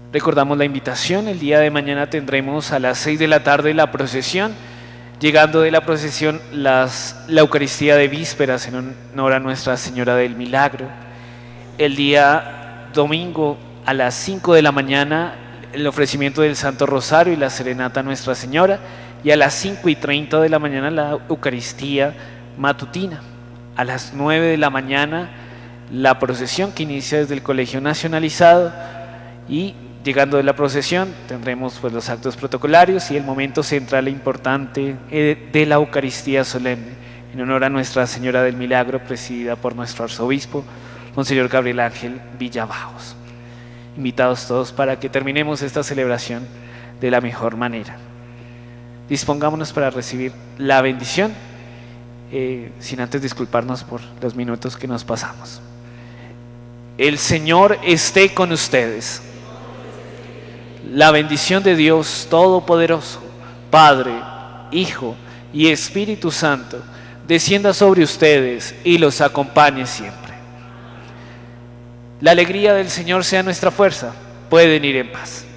Recordamos la invitación, el día de mañana tendremos a las 6 de la tarde la procesión, llegando de la procesión la Eucaristía de vísperas en honor a Nuestra Señora del Milagro. El día domingo a las 5 de la mañana el ofrecimiento del Santo Rosario y la serenata a Nuestra Señora, y a las 5:30 de la mañana la Eucaristía matutina. A las 9 de la mañana la procesión que inicia desde el Colegio Nacionalizado, y llegando de la procesión tendremos pues los actos protocolarios y el momento central e importante de la Eucaristía solemne en honor a Nuestra Señora del Milagro, presidida por nuestro arzobispo, Monseñor Gabriel Ángel Villalbaos. Invitados todos para que terminemos esta celebración de la mejor manera. Dispongámonos para recibir la bendición, sin antes disculparnos por los minutos que nos pasamos. El Señor esté con ustedes. La bendición de Dios Todopoderoso, Padre, Hijo y Espíritu Santo, descienda sobre ustedes y los acompañe siempre. La alegría del Señor sea nuestra fuerza. Pueden ir en paz.